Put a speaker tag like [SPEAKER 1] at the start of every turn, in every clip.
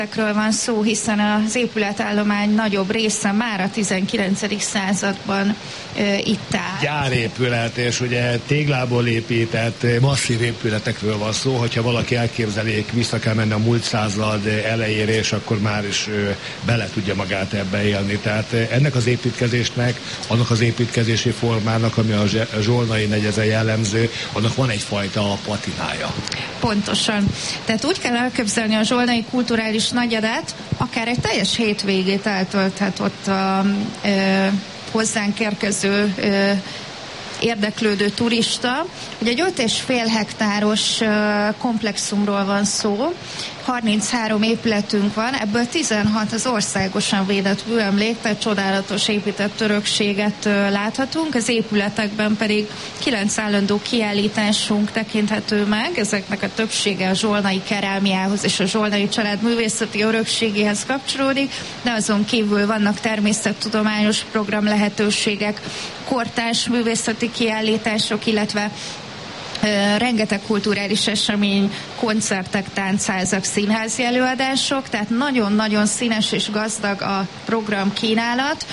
[SPEAKER 1] épületekről van szó, hiszen az épületállomány nagyobb része már a 19. században itt áll.
[SPEAKER 2] Gyárépület, és ugye téglából épített masszív épületekről van szó, hogyha valaki elképzelék, vissza kell menni a múlt század elejére, és akkor már is bele tudja magát ebbe élni. Tehát ennek az építkezésnek, annak az építkezési formának, ami a zsolnai negyeden jellemző, annak van egyfajta patinája.
[SPEAKER 1] Pontosan. Tehát úgy kell elképzelni a zsolnai kulturális negyedet, akár egy teljes hétvégét eltölthet ott a hozzánk érkező érdeklődő turista. Ugye egy 5,5 hektáros komplexumról van szó, 33 épületünk van, ebből 16 az országosan védett műemlék, tehát csodálatos épített örökséget láthatunk, az épületekben pedig 9 állandó kiállításunk tekinthető meg, ezeknek a többsége a zsolnai kerámiához és a zsolnai család művészeti örökségéhez kapcsolódik, de azon kívül vannak természettudományos program lehetőségek, kortárs művészeti kiállítások, illetve rengeteg kulturális esemény, koncertek, táncházak, színházi előadások, tehát nagyon-nagyon színes és gazdag a program kínálat.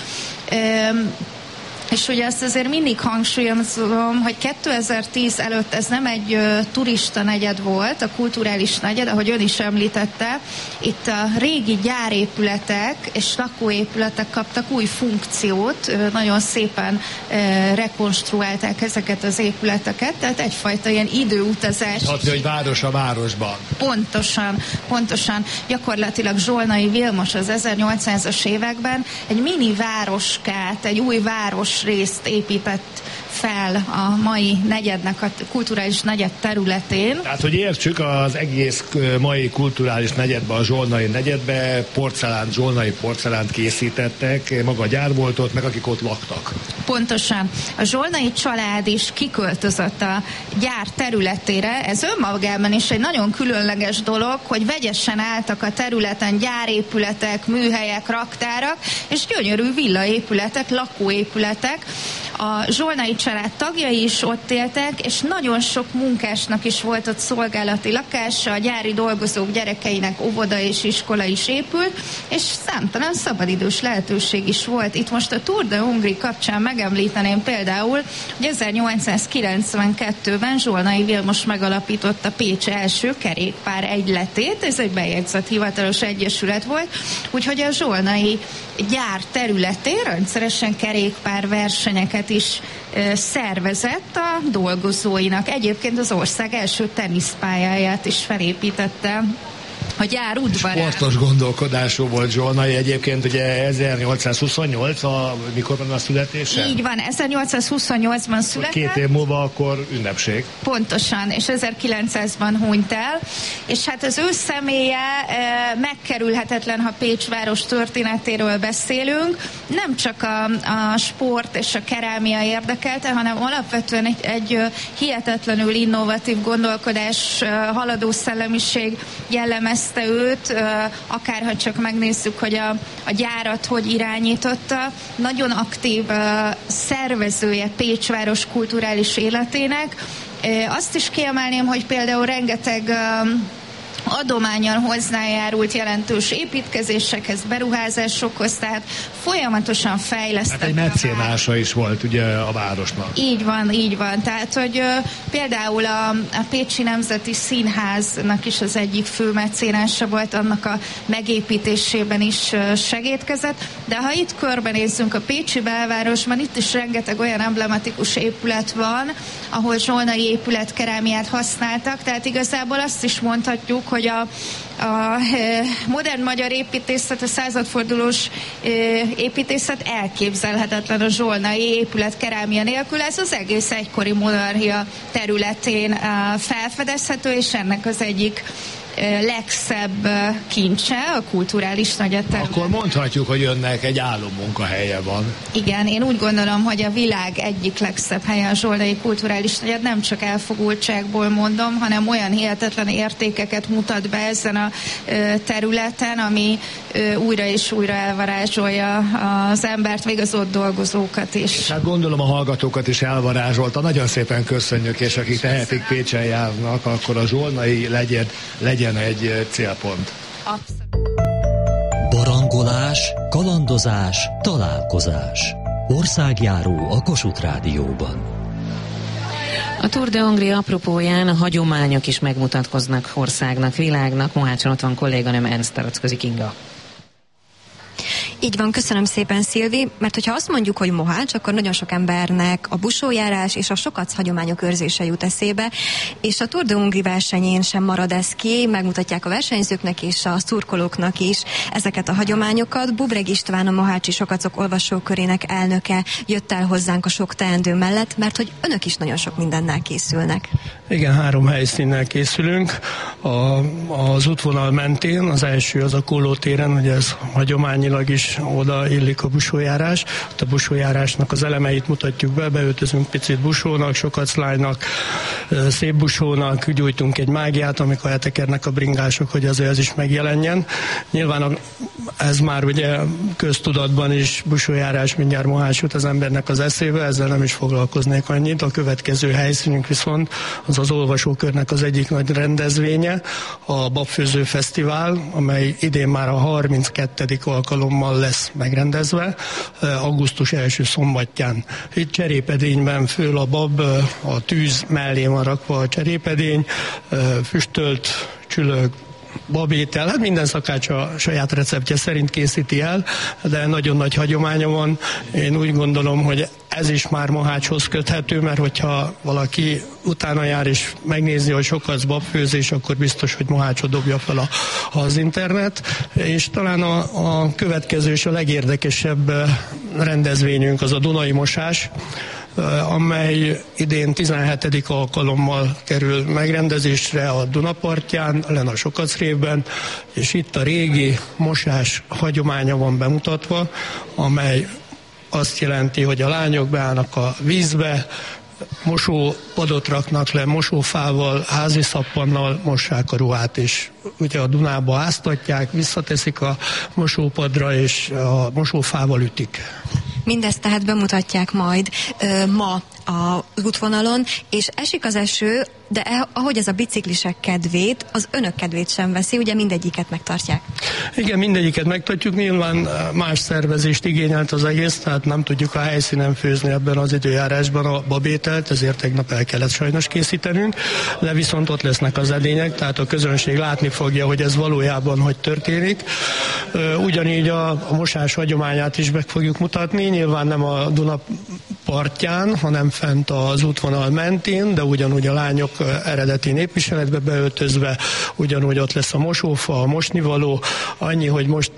[SPEAKER 1] És ugye ezt azért mindig hangsúlyozom, hogy 2010 előtt ez nem egy turista negyed volt, a kulturális negyed, ahogy ön is említette, itt a régi gyárépületek és lakóépületek kaptak új funkciót, nagyon szépen rekonstruálták ezeket az épületeket, tehát egyfajta ilyen időutazás.
[SPEAKER 2] Hatni, hogy város a városban.
[SPEAKER 1] Pontosan. Gyakorlatilag Zsolnai Vilmos az 1800-as években egy mini városkát, egy új város részt épített fel a mai negyednek, a kulturális negyed területén.
[SPEAKER 2] Tehát, hogy értsük, az egész mai kulturális negyedbe, a zsolnai negyedbe zsolnai porcelánt készítettek, maga a gyár volt ott, meg akik ott laktak.
[SPEAKER 1] Pontosan. A zsolnai család is kiköltözött a gyár területére. Ez önmagában is egy nagyon különleges dolog, hogy vegyesen álltak a területen gyárépületek, műhelyek, raktárak, és gyönyörű villaépületek, lakóépületek. A zsolnai család tagjai is ott éltek, és nagyon sok munkásnak is volt ott szolgálati lakása, a gyári dolgozók gyerekeinek óvoda és iskola is épült, és számtalan szabadidős lehetőség is volt. Itt most a Tour de Hongrie kapcsán megemlíteném például, hogy 1892-ben Zsolnai Vilmos megalapította Pécs első kerékpár egyletét, ez egy bejegyzett hivatalos egyesület volt, úgyhogy a zsolnai gyár területén rendszeresen kerékpár versenyeket is szervezett a dolgozóinak. Egyébként az ország első teniszpályáját is felépítette a gyár udvarán.
[SPEAKER 2] Sportos gondolkodású volt Zsolnai, egyébként ugye 1828, mikor van a születése?
[SPEAKER 1] Így van, 1828-ban született.
[SPEAKER 2] 2 év múlva akkor ünnepség.
[SPEAKER 1] Pontosan, és 1900-ban hunyt el, és hát az ő személye megkerülhetetlen, ha Pécs város történetéről beszélünk. Nem csak a sport és a kerámia érdekelte, hanem alapvetően egy hihetetlenül innovatív gondolkodás, haladó szellemiség jellemezte őt, akárha csak megnézzük, hogy a gyárat hogy irányította. Nagyon aktív szervezője Pécs város kulturális életének. Azt is kiemelném, hogy például rengeteg adománnyal hozzájárult jelentős építkezésekhez, beruházásokhoz, tehát folyamatosan fejlesztette.
[SPEAKER 2] Hát egy mecénása is volt ugye a városnak.
[SPEAKER 1] Így van. Tehát, hogy például a Pécsi Nemzeti Színháznak is az egyik fő mecénása volt, annak a megépítésében is segédkezett, de ha itt körbenézzünk a pécsi belvárosban, itt is rengeteg olyan emblematikus épület van, ahol zsolnai épületkerámiát használtak, tehát igazából azt is mondhatjuk, hogy a modern magyar építészet, a századfordulós építészet elképzelhetetlen a zsolnai épületkerámia nélkül. Ez az egész egykori monarchia területén felfedezhető, és ennek az egyik legszebb kincse a kulturális negyedterület.
[SPEAKER 2] Akkor mondhatjuk, hogy önnek egy álommunkahelye van.
[SPEAKER 1] Igen, én úgy gondolom, hogy a világ egyik legszebb helye a zsolnai kulturális negyed, nem csak elfogultságból mondom, hanem olyan hihetetlen értékeket mutat be ezen a területen, ami újra és újra elvarázsolja az embert, még az ott dolgozókat is.
[SPEAKER 2] És hát gondolom a hallgatókat is elvarázsolta. Nagyon szépen köszönjük, és akik tehetik Pécsen járnak, akkor a zsolnai legyen egy célpont.
[SPEAKER 1] Abszolút.
[SPEAKER 3] Utazás, kalandozás, találkozás. Országjáró a Kossuth Rádióban.
[SPEAKER 4] A Tour de Anglia apropóján a hagyományok is megmutatkoznak országnak, világnak. Mohácson ott van kolléganőm Ernst Tarackozik Inga.
[SPEAKER 5] Így van, köszönöm szépen, Szilvi, mert hogyha azt mondjuk, hogy Mohács, akkor nagyon sok embernek a busójárás és a sokac hagyományok őrzése jut eszébe, és a Tour de Hongrie versenyén sem marad ez ki, megmutatják a versenyzőknek és a szurkolóknak is ezeket a hagyományokat. Bubreg István, a Mohácsi Sokacok olvasókörének elnöke jött el hozzánk a sok teendő mellett, mert hogy önök is nagyon sok mindennel készülnek.
[SPEAKER 6] Igen, 3 helyszínnel készülünk. Az útvonal mentén, az első az a Kóló téren, ugye ez hagyományilag is oda illik a busójárás. A busójárásnak az elemeit mutatjuk be, beöltözünk picit busónak, sokaclánynak, szép busónak, gyújtunk egy mágiát, amikor eltekernek a bringások, hogy azért ez is megjelenjen. Nyilván ez már ugye köztudatban is busójárás, mindjárt Mohács jut az embernek az eszébe, ezzel nem is foglalkoznék annyit. A következő helyszínünk viszont az olvasókörnek az egyik nagy rendezvénye, a Babfőző Fesztivál, amely idén már a 32. alkalommal lesz megrendezve, augusztus első szombatján. Itt cserépedényben föl a bab, a tűz mellé van rakva a cserépedény, füstölt csülök, babétel, hát minden szakács a saját receptje szerint készíti el, de nagyon nagy hagyománya van. Én úgy gondolom, hogy ez is már Mohácshoz köthető, mert hogyha valaki utána jár és megnézi, hogy sokat babfőzés, akkor biztos, hogy Mohácsot dobja fel az internet. És talán a következő és a legérdekesebb rendezvényünk az a Dunai Mosás, amely idén 17. alkalommal kerül megrendezésre a Dunapartján, a Sokacrévben, és itt a régi mosás hagyománya van bemutatva, amely azt jelenti, hogy a lányok beállnak a vízbe, mosópadot raknak le, mosófával, házi szappannal mossák a ruhát, és ugye a Dunába áztatják, visszateszik a mosópadra, és a mosófával ütik.
[SPEAKER 5] Mindezt tehát bemutatják majd ma az útvonalon, és esik az eső, de ahogy ez a biciklisek kedvét, az önök kedvét sem veszi, ugye mindegyiket megtartják.
[SPEAKER 6] Igen, mindegyiket megtartjuk, nyilván más szervezést igényelt az egész, tehát nem tudjuk a helyszínen főzni ebben az időjárásban a babételt, ezért tegnap el kellett sajnos készítenünk, de viszont ott lesznek az edények, tehát a közönség látni fogja, hogy ez valójában hogy történik. Ugyanígy a mosás hagyományát is meg fogjuk mutatni, nyilván nem a Duna partján, hanem fent az útvonal mentén, de ugyanúgy a lányok eredeti népviseletbe beöltözve, ugyanúgy ott lesz a mosófa, a mosnivaló, annyi, hogy most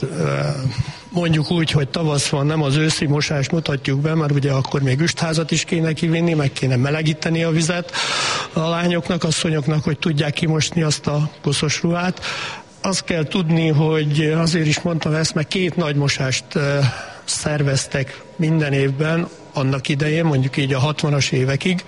[SPEAKER 6] mondjuk úgy, hogy tavasz van, nem az őszi mosást mutatjuk be, mert ugye akkor még üstházat is kéne kivinni, meg kéne melegíteni a vizet a lányoknak, asszonyoknak, hogy tudják kimosni azt a koszos ruhát. Azt kell tudni, hogy azért is mondtam ezt, mert 2 nagy mosást szerveztek minden évben, annak idején, mondjuk így a 60-as évekig.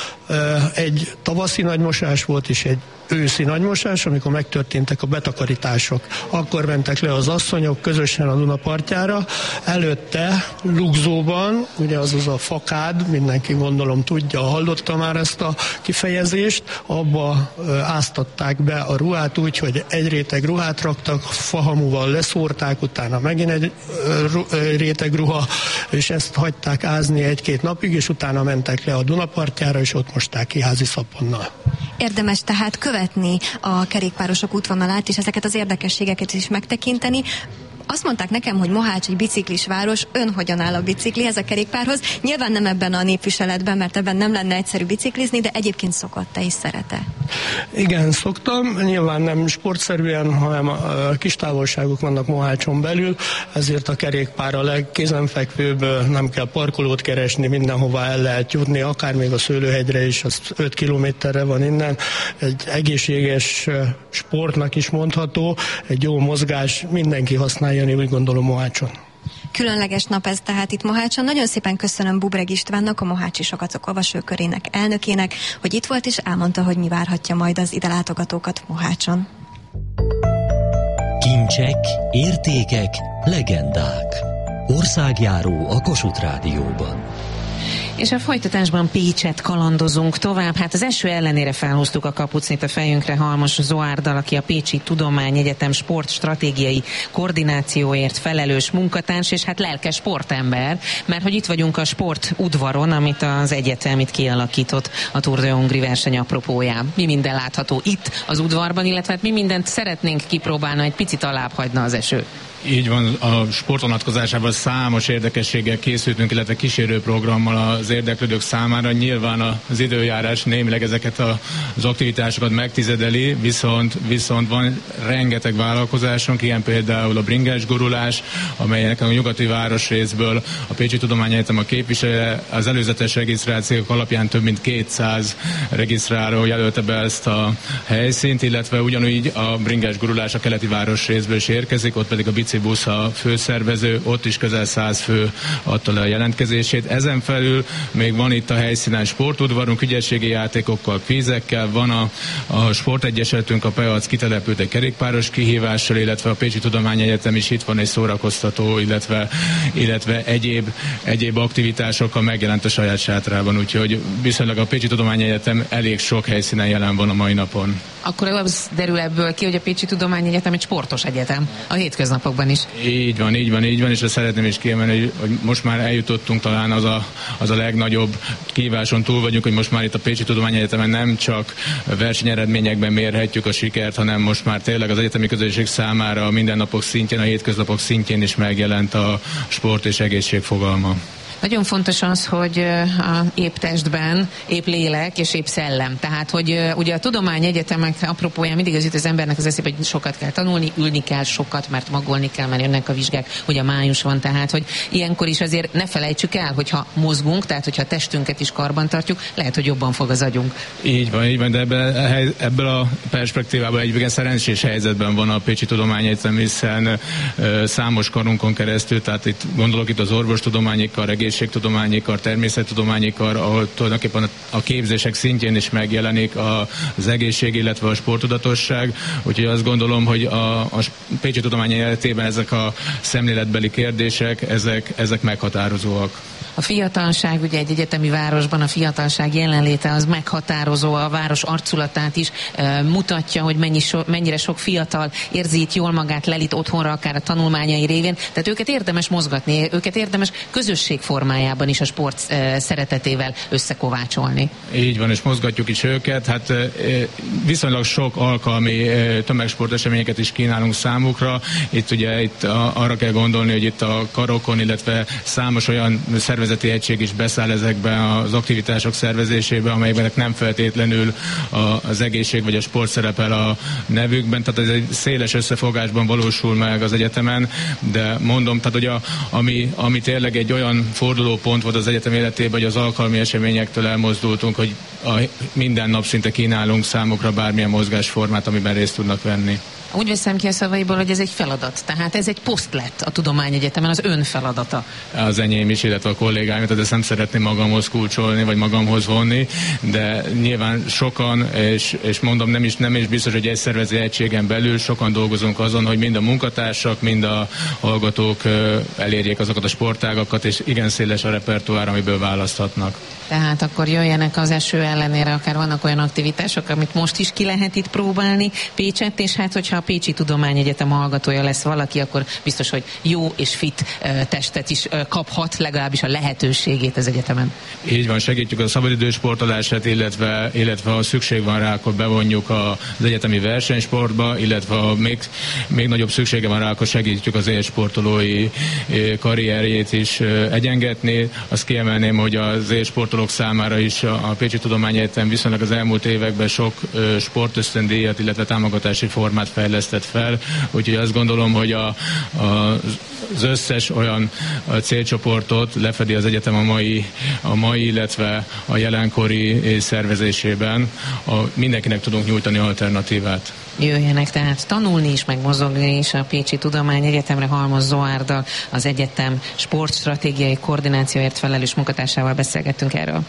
[SPEAKER 6] Egy tavaszi nagymosás volt, és egy őszi nagymosás, amikor megtörténtek a betakarítások. Akkor mentek le az asszonyok közösen a Duna partjára. Előtte Lugzóban, ugye az a fakád, mindenki gondolom tudja, hallotta már ezt a kifejezést, abba áztatták be a ruhát úgy, hogy egy réteg ruhát raktak, fahamuval leszórták, utána megint egy réteg ruha, és ezt hagyták ázni 1-2 napig, és utána mentek le a Duna partjára, és ott mosták ki házi szappannal.
[SPEAKER 5] Érdemes tehát követni a kerékpárosok útvonalát, és ezeket az érdekességeket is megtekinteni. Azt mondták nekem, hogy Mohács egy biciklis város, ön hogyan áll a biciklihez, a kerékpárhoz? Nyilván nem ebben a népviseletben, mert ebben nem lenne egyszerű biciklizni, de egyébként szokott-e és szeret-e?
[SPEAKER 6] Igen, szoktam. Nyilván nem sportszerűen, hanem kis távolságok vannak Mohácson belül, ezért a kerékpár a legkézenfekvőbb, nem kell parkolót keresni, mindenhová el lehet jutni, akár még a Szőlőhegyre is, az 5 kilométerre van innen. Egy egészséges sportnak is mondható, egy jó mozgás, mindenki használja, én úgy gondolom Mohácson.
[SPEAKER 5] Különleges nap ez tehát itt Mohácson. Nagyon szépen köszönöm Bubreg Istvánnak, a Mohácsi Sokacok olvasókörének elnökének, hogy itt volt és elmondta, hogy mi várhatja majd az ide látogatókat Mohácson.
[SPEAKER 3] Kincsek, értékek, legendák. Országjáró a Kossuth Rádióban.
[SPEAKER 4] És a folytatásban Pécset kalandozunk tovább. Hát az eső ellenére felhúztuk a kapucnit a fejünkre Halmos Zoárdal, aki a Pécsi Tudományegyetem sportstratégiai koordinációért felelős munkatárs, és hát lelkes sportember, mert hogy itt vagyunk a sportudvaron, amit az egyetem itt kialakított a Tour de Hongrie verseny apropóján. Mi minden látható itt az udvarban, illetve hát mi mindent szeretnénk kipróbálni, egy picit alább hagyna az eső.
[SPEAKER 7] Így van, a sport vonatkozásában számos érdekességgel készültünk, illetve kísérőprogrammal az érdeklődők számára. Nyilván az időjárás némileg ezeket az aktivitásokat megtizedeli, viszont van rengeteg vállalkozásunk, ilyen például a bringás gurulás, amelynek a nyugati városrészből a Pécsi Tudományegyetem a képviselője. Az előzetes regisztrációk alapján több mint 200 regisztráló jelölte be ezt a helyszínt, illetve ugyanúgy a bringás gurulás a keleti városrészből is érkezik, ott pedig a Bicibusz a főszervező, ott is közel 100 fő adta le a jelentkezését. Ezen felül még van itt a helyszínen sportudvarunk, ügyességi játékokkal, kvízekkel, van a sportegyesetünk, a PEAC kitelepült egy kerékpáros kihívással, illetve a Pécsi Tudományegyetem is itt van egy szórakoztató, illetve egyéb aktivitásokkal megjelent a saját sátrában, úgyhogy viszonylag a Pécsi Tudományegyetem elég sok helyszínen jelen van a mai napon.
[SPEAKER 4] Akkor az derül ebből ki, hogy a Pécsi Tudományegyetem egy sportos egyetem a hétköznapokban is.
[SPEAKER 7] Így van, és ezt szeretném is kiemelni, hogy most már eljutottunk, talán az a legnagyobb kihíváson túl vagyunk, hogy most már itt a Pécsi Tudományegyetemen nem csak versenyeredményekben mérhetjük a sikert, hanem most már tényleg az egyetemi közösség számára a mindennapok szintjén, a hétköznapok szintjén is megjelent a sport és egészség fogalma.
[SPEAKER 4] Nagyon fontos az, hogy a épp testben, épp lélek és épp szellem. Tehát, hogy ugye a tudományegyetemek apropóján mindig az jut az embernek az eszébe, hogy sokat kell tanulni, ülni kell sokat, mert magolni kell, mert jönnek a vizsgák, ugye május van, tehát, hogy ilyenkor is azért ne felejtsük el, hogyha mozgunk, tehát hogyha a testünket is karban tartjuk, lehet, hogy jobban fog az agyunk.
[SPEAKER 7] Így van, de ebből a perspektívában egyébként szerencsés helyzetben van a Pécsi Tudományegyetem, hiszen számos karunkon keresztül, tehát itt gondolok itt az orvostudományi kar, egészségtudományi kar, természettudományi kar, ahol tulajdonképpen a képzések szintjén is megjelenik az egészség, illetve a sporttudatosság. Úgyhogy azt gondolom, hogy a Pécsi Tudományegyetemben ezek a szemléletbeli kérdések, ezek meghatározóak.
[SPEAKER 4] A fiatalság, ugye egy egyetemi városban a fiatalság jelenléte az meghatározó, a város arculatát is mutatja, hogy mennyire sok fiatal érzi itt jól magát, lelit otthonra, akár a tanulmányai révén. Tehát őket érdemes mozgatni, őket érdemes közösség formájában is a sport szeretetével összekovácsolni. Így van, és mozgatjuk is őket. Hát viszonylag sok alkalmi tömegsporteseményeket is kínálunk számukra. Itt arra kell gondolni, hogy itt a karokon, illetve számos olyan szervezeti egység is beszáll ezekben az aktivitások szervezésébe, amelyekben nem feltétlenül az egészség vagy a sport szerepel a nevükben, tehát ez egy széles összefogásban valósul meg az egyetemen, de mondom, tehát hogy ami tényleg egy olyan fordulópont volt az egyetem életében, hogy az alkalmi eseményektől elmozdultunk, hogy minden nap szinte kínálunk számukra bármilyen mozgásformát, amiben részt tudnak venni. Úgy veszem ki a szavaiból, hogy ez egy feladat. Tehát ez egy poszt lett a Tudományegyetemen, az ön feladata. Az enyém is, illetve a kollégáim, tehát ezt nem szeretném magamhoz kulcsolni, vagy magamhoz vonni, de nyilván sokan, és mondom, nem is biztos, hogy egy szervező egységen belül sokan dolgozunk azon, hogy mind a munkatársak, mind a hallgatók elérjék azokat a sportágakat, és igen széles a repertoár, amiből választhatnak. Tehát akkor jöjjenek az eső ellenére, akár vannak olyan aktivitások, amit most is ki lehet itt próbálni Pécsett, és hát hogyha a Pécsi Tudományegyetem hallgatója lesz valaki, akkor biztos, hogy jó és fit testet is kaphat, legalábbis a lehetőségét az egyetemen. Így van, segítjük a szabadidős sportolását, illetve ha szükség van rá, akkor bevonjuk az egyetemi versenysportba, illetve ha még nagyobb szüksége van rá, akkor segítjük az élsportolói karrierjét is egyengetni. Azt kiemelném, hogy az élsportolók számára is a Pécsi Tudományegyetem viszonylag az elmúlt években sok sportösztöndíjat, illetve támogatási formát fejlesztett fel, úgyhogy azt gondolom, hogy az összes olyan célcsoportot lefedi az egyetem a mai, illetve a jelenkori szervezésében. Mindenkinek tudunk nyújtani alternatívát. Jöjjenek tehát tanulni is, meg mozogni is a Pécsi Tudományegyetemre. Halmos Zoárddal, az egyetem sportstratégiai koordinációért felelős munkatársával beszélgettünk erről.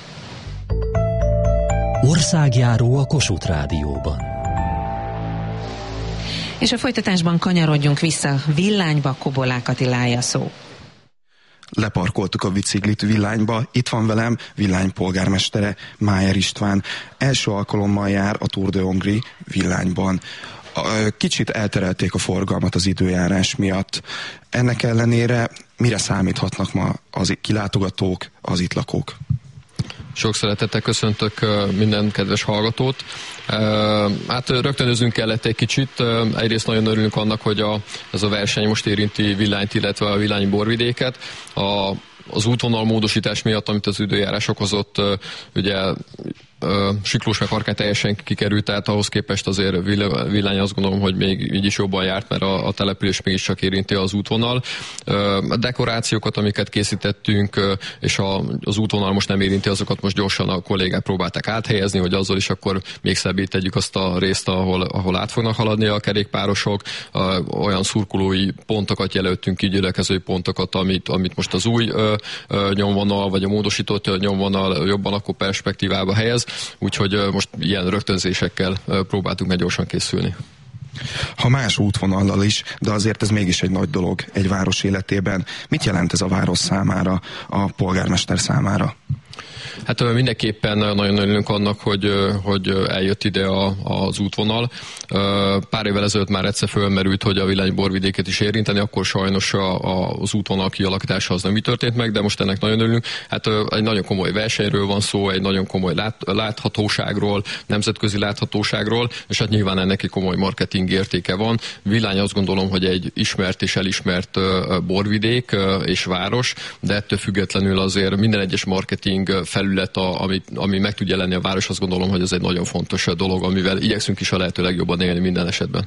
[SPEAKER 3] Országjáró a Kossuth Rádióban.
[SPEAKER 4] És a folytatásban kanyarodjunk vissza villányba, Kobolák Attiláé a szó.
[SPEAKER 8] leparkoltuk a biciklit Villányba. Itt van velem Villány polgármestere, Májer István. Első alkalommal jár a Tour de Hongrie Villányban. Kicsit elterelték a forgalmat az időjárás miatt. Ennek ellenére mire számíthatnak ma az kilátogatók, az itt lakók?
[SPEAKER 9] Sok szeretettel köszöntök minden kedves hallgatót. Hát rögtönözünk kellett egy kicsit. Egyrészt nagyon örülünk annak, hogy ez a verseny most érinti Villányt, illetve a villányi borvidéket. Az útvonal módosítás miatt, amit az időjárás okozott, ugye Siklós meg Harkány teljesen kikerült, tehát ahhoz képest azért Villány azt gondolom, hogy még így is jobban járt, mert a település mégiscsak érinti az útvonal. A dekorációkat, amiket készítettünk, és az útvonal most nem érinti, azokat most gyorsan a kollégák próbálták áthelyezni, hogy azzal is akkor még szebbé tegyük azt a részt, ahol át fognak haladni a kerékpárosok. Olyan szurkolói pontokat jelöltünk ki, gyülekezői pontokat, amit most az új nyomvonal, vagy a módosított nyomvonal jobban akkor perspektívába helyez. Úgyhogy most ilyen rögtönzésekkel próbáltunk meg gyorsan készülni.
[SPEAKER 8] Ha más útvonallal is, de azért ez mégis egy nagy dolog egy város életében. Mit jelent ez a város számára, a polgármester számára?
[SPEAKER 9] Hát mindenképpen nagyon örülünk annak, hogy eljött ide az útvonal. Pár évvel ezelőtt már egyszer fölmerült, hogy a Villányi borvidéket is érinteni, akkor sajnos az útvonal kialakítása az nem így történt meg, de most ennek nagyon örülünk. Hát egy nagyon komoly versenyről van szó, egy nagyon komoly láthatóságról, nemzetközi láthatóságról, és hát nyilván ennek egy komoly marketing értéke van. Villány azt gondolom, hogy egy ismert és elismert borvidék és város, de ettől függetlenül azért minden egyes marketing felület, ami meg tud jelenni a város, azt gondolom, hogy ez egy nagyon fontos dolog, amivel igyekszünk is a lehető legjobban élni minden esetben.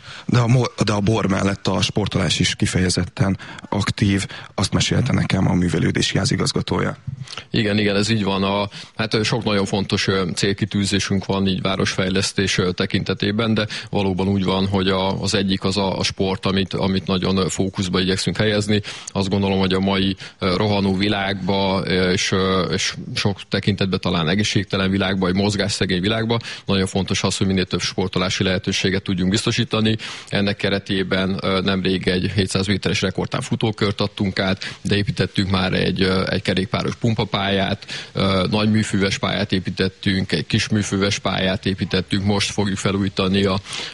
[SPEAKER 8] De a bor mellett a sportolás is kifejezetten aktív, azt mesélte nekem a művelődési házigazgatója.
[SPEAKER 9] Igen, ez így van. Hát sok nagyon fontos célkitűzésünk van így városfejlesztés tekintetében, de valóban úgy van, hogy az egyik az a sport, amit nagyon fókuszba igyekszünk helyezni. Azt gondolom, hogy a mai rohanó világba és sok tekintetben talán egészségtelen világba, vagy mozgásszegény világba nagyon fontos az, hogy minél több sportolási lehetőséget tudjunk biztosítani. Ennek keretében nemrég egy 700 méteres rekordtán futókört adtunk át, de építettünk már egy kerékpáros pumpapályát, nagy műfűves pályát építettünk, egy kis műfűves pályát építettünk, most fogjuk felújítani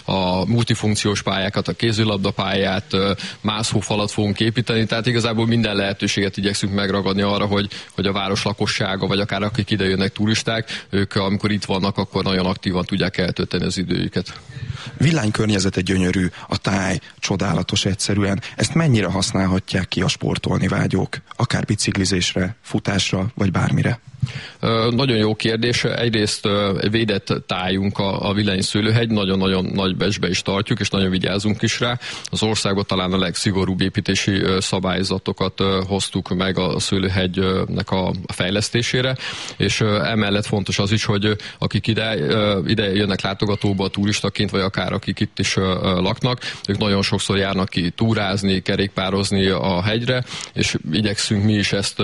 [SPEAKER 9] a multifunkciós pályákat, a kézilabdapályát, mászófalat fogunk építeni, tehát igazából minden lehetőséget igyekszünk megragadni arra, hogy a város lakossága, vagy akár akik ide jönnek turisták, ők amikor itt vannak, akkor nagyon aktívan tudják eltölteni az időjüket.
[SPEAKER 8] Villány környezete gyönyörű, a táj csodálatos egyszerűen. Ezt mennyire használhatják ki a sportolni vágyók? Akár biciklizésre, futásra, vagy bármire?
[SPEAKER 9] Nagyon jó kérdés. Egyrészt védett tájunk a Villányi szőlőhegy, nagyon-nagyon nagy becsbe is tartjuk, és nagyon vigyázunk is rá. Az országban talán a legszigorúbb építési szabályzatokat hoztuk meg a szőlőhegynek a fejlesztésére, és emellett fontos az is, hogy akik ide jönnek látogatóba turistaként, vagy akár akik itt is laknak, ők nagyon sokszor járnak ki túrázni, kerékpározni a hegyre, és igyekszünk mi is ezt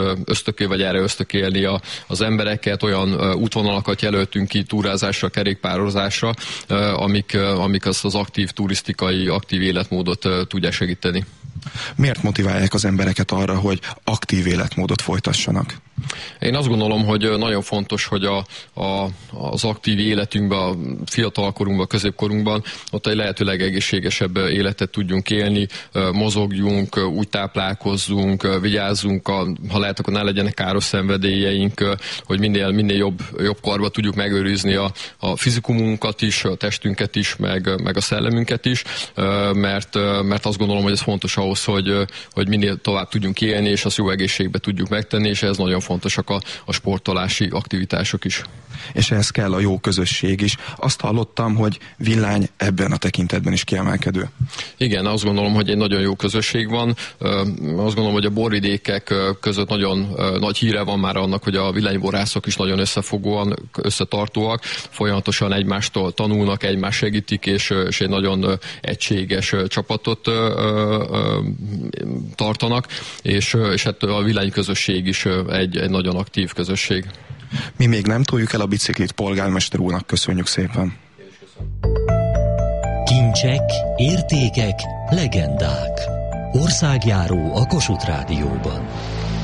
[SPEAKER 9] ösztökélni az embereket, olyan útvonalakat jelöltünk ki túrázásra, kerékpározásra, amik azt az aktív turisztikai, aktív életmódot tudják segíteni.
[SPEAKER 8] Miért motiválják az embereket arra, hogy aktív életmódot folytassanak?
[SPEAKER 9] Én azt gondolom, hogy nagyon fontos, hogy az aktív életünkben, a fiatalkorunkban, a középkorunkban ott egy lehetőleg egészségesebb életet tudjunk élni, mozogjunk, úgy táplálkozzunk, vigyázzunk, ha lehet, akkor ne legyenek káros szenvedélyeink, hogy minél jobb korba tudjuk megőrizni a fizikumunkat is, a testünket is, meg a szellemünket is, mert azt gondolom, hogy ez fontos ahhoz, hogy minél tovább tudjunk élni, és azt jó egészségbe tudjuk megtenni, és ez nagyon fontosak a sportolási aktivitások is.
[SPEAKER 8] És ehhez kell a jó közösség is. Azt hallottam, hogy Villány ebben a tekintetben is kiemelkedő. Igen,
[SPEAKER 9] azt gondolom, hogy egy nagyon jó közösség van. Azt gondolom, hogy a borvidékek között nagyon nagy híre van már annak, hogy a villányborászok is nagyon összefogóan, összetartóak, folyamatosan egymástól tanulnak, egymást segítik, és egy nagyon egységes csapatot tartanak, és hát a Villány közösség is egy nagyon aktív közösség.
[SPEAKER 8] Mi még nem toljuk el a biciklit, polgármester úrnak köszönjük szépen.
[SPEAKER 3] Kincsek, értékek, legendák. Országjáró a Kossuth Rádióban.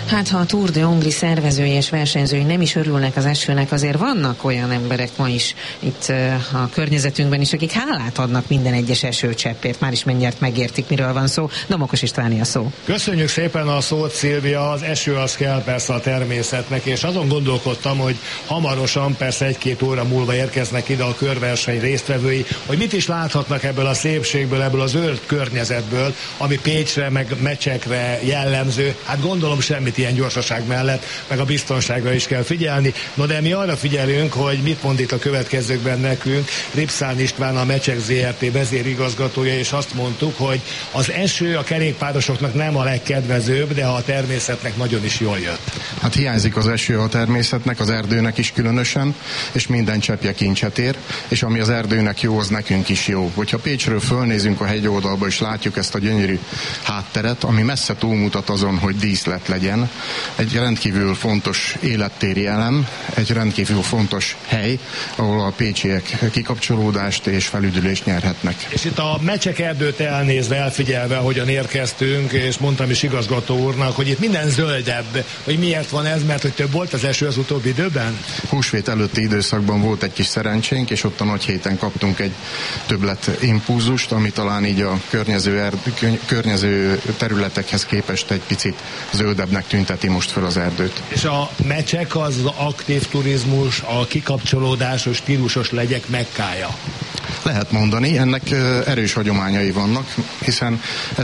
[SPEAKER 4] Hát ha a Tour de Hongrie szervezői és versenyzői nem is örülnek az esőnek, azért vannak olyan emberek ma is itt a környezetünkben is, akik hálát adnak minden egyes esőcseppért. Már is mindjárt megértik, miről van szó. Domokos Istváné a szó.
[SPEAKER 2] Köszönjük szépen a szót, Szilvia. Az eső az kell persze a természetnek, és azon gondolkodtam, hogy hamarosan, persze 1-2 óra múlva érkeznek ide a körverseny résztvevői, hogy mit is láthatnak ebből a szépségből, ebből a zöld környezetből, ami Pécsre, meg Mecsekre jellemző. Hát gondolom semmit ilyen gyorsaság mellett, meg a biztonságra is kell figyelni. No, de mi arra figyelünk, hogy mit mond itt a következőkben nekünk Ripszán István, a Mecsek Zrt. Vezérigazgatója, és azt mondtuk, hogy az eső a kerékpárosoknak nem a legkedvezőbb, de a természetnek nagyon is jól jött.
[SPEAKER 10] Hát hiányzik az eső a természetnek, az erdőnek is különösen, és minden cseppje kincset ér, és ami az erdőnek jó, az nekünk is jó. Hogyha Pécsről fölnézünk a hegyoldalba, és látjuk ezt a gyönyörű hátteret, ami messze túlmutat azon, hogy díszlet legyen, egy rendkívül fontos élettéri elem, egy rendkívül fontos hely, ahol a pécsiek kikapcsolódást és felüdülést nyerhetnek.
[SPEAKER 2] És itt a Mecsek erdőt elnézve, elfigyelve, hogyan érkeztünk, és mondtam is igazgató úrnak, hogy itt minden zöldebb, hogy miért van ez, mert hogy több volt az eső az utóbbi időben?
[SPEAKER 10] Húsvét előtti időszakban volt egy kis szerencsénk, és ott a nagy héten kaptunk egy többlet impulzust, ami talán így a környező területekhez képest egy picit zöldebbnek tünteti most fel az erdőt.
[SPEAKER 2] És a Mecsek az aktív turizmus, a kikapcsolódásos, stílusos legyek Mekkája.
[SPEAKER 10] Lehet mondani, ennek erős hagyományai vannak, hiszen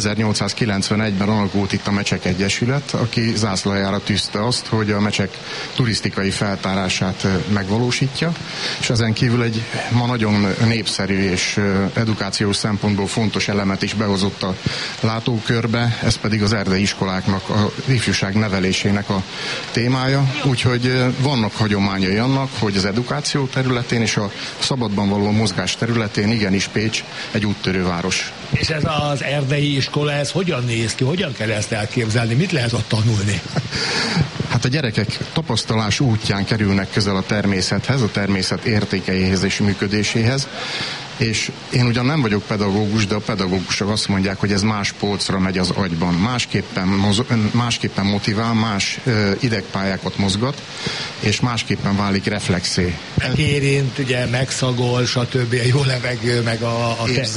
[SPEAKER 10] 1891-ben alakult itt a Mecsek Egyesület, aki zászlajára tűzte azt, hogy a Mecsek turisztikai feltárását megvalósítja, és ezen kívül egy ma nagyon népszerű és edukációs szempontból fontos elemet is behozott a látókörbe, ez pedig az erdei iskoláknak, a ifjúság nevelésének a témája, úgyhogy vannak hagyományai annak, hogy az edukáció területén és a szabadban való mozgás területén igenis Pécs egy úttörő város.
[SPEAKER 2] És ez az erdei iskola, ez hogyan néz ki? Hogyan kell ezt elképzelni? Mit lehet ott tanulni?
[SPEAKER 10] Hát a gyerekek tapasztalás útján kerülnek közel a természethez, a természet értékeihez és működéséhez, és én ugyan nem vagyok pedagógus, de a pedagógusok azt mondják, hogy ez más polcra megy az agyban. Másképpen motivál, más idegpályákat mozgat, és másképpen válik reflexé.
[SPEAKER 2] Megérint, ugye megszagol, stb. A jó levegő, meg a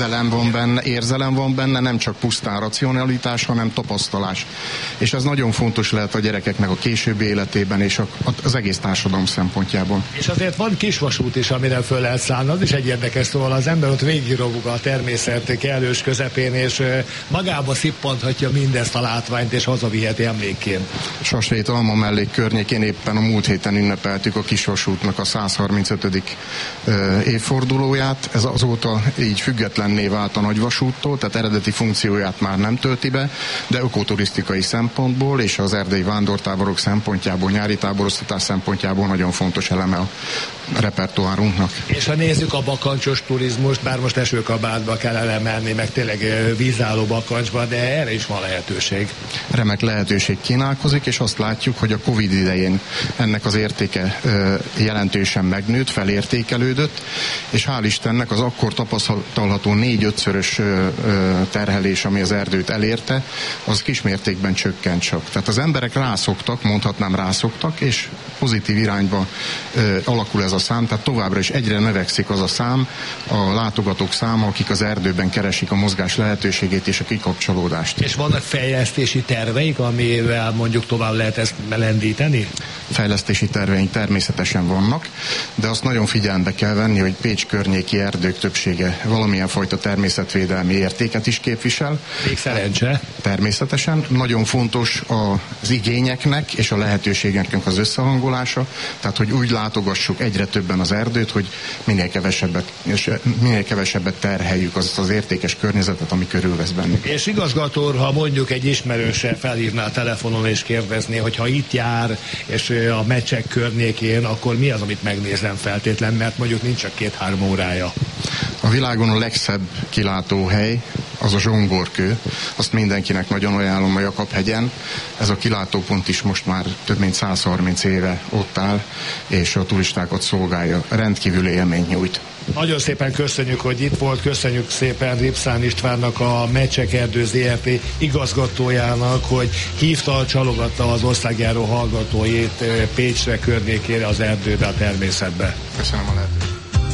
[SPEAKER 10] érzelem van benne, nem csak pusztán racionalitás, hanem tapasztalás. És ez nagyon fontos lehet a gyerekeknek a későbbi életében, és az egész társadalom szempontjából.
[SPEAKER 2] És azért van kisvasút is, amire föl lehet szállni, az is egy érdekes, szóval az ember ott végigrovog a természet kellős közepén, és magába szippanthatja mindezt a látványt, és hazaviheti emlékként.
[SPEAKER 10] Sasvét Alma mellék környékén éppen a múlt héten ünnepeltük a kisvasútnak a 135. évfordulóját. Ez azóta így függetlenné vált a nagyvasúttól, tehát eredeti funkcióját már nem tölti be, de ökoturisztikai szempontból és az erdei vándortáborok szempontjából, nyári táboroztatás szempontjából nagyon fontos eleme a repertoárunknak.
[SPEAKER 2] És ha nézzük a bakancsos turizmust, bár most esőkabátba kell elemelni, meg tényleg vízálló bakancsba, de erre is van lehetőség.
[SPEAKER 10] Remek lehetőség kínálkozik, és azt látjuk, hogy a Covid idején ennek az értéke jelentősen megnőtt, felértékelődött, és hál' Istennek az akkor tapasztalható 4-5-szörös terhelés, ami az erdőt elérte, az kismértékben csökkent csak. Tehát az emberek rászoktak, mondhatnám rászoktak, és pozitív irányba alakul ez a szám, tehát továbbra is egyre növekszik az a szám, a látogatók száma, akik az erdőben keresik a mozgás lehetőségét és a kikapcsolódást.
[SPEAKER 2] És vannak fejlesztési terveik, amivel mondjuk tovább lehet ezt lendíteni?
[SPEAKER 10] Fejlesztési terveink természetesen vannak, de azt nagyon figyelembe kell venni, hogy Pécs környéki erdők többsége valamilyen fajta természetvédelmi értéket is képvisel.
[SPEAKER 2] Még szerencse.
[SPEAKER 10] Természetesen. Nagyon fontos az igényeknek és a lehetőségeknek az összehangolása, tehát hogy úgy látogassuk egyre többen az erdőt, hogy minél kevesebbet terheljük azt az értékes környezetet, ami körülvesz bennük.
[SPEAKER 2] És igazgató úr, ha mondjuk egy ismerőse felhívná telefonon és kérdezné, hogy ha itt jár, és a Mecsek környékén, akkor mi az, amit megnézem feltétlen, mert mondjuk nincs csak 2-3 órája.
[SPEAKER 10] A világon a legszebb kilátóhely az a zsongorkő. Azt mindenkinek nagyon ajánlom a Jakab-hegyen. Ez a kilátópont is most már több mint 130 éve ott áll, és a turistákat szolgálja. Rendkívül élményt nyújt.
[SPEAKER 2] Nagyon szépen köszönjük, hogy itt volt, köszönjük szépen Ripszán Istvánnak, a Mecsek Erdő Zrt. igazgatójának, hogy hívta, csalogatta az országjáró hallgatóit Pécsre, környékére, az erdőbe, a természetbe.
[SPEAKER 10] Köszönöm a lehetőséget.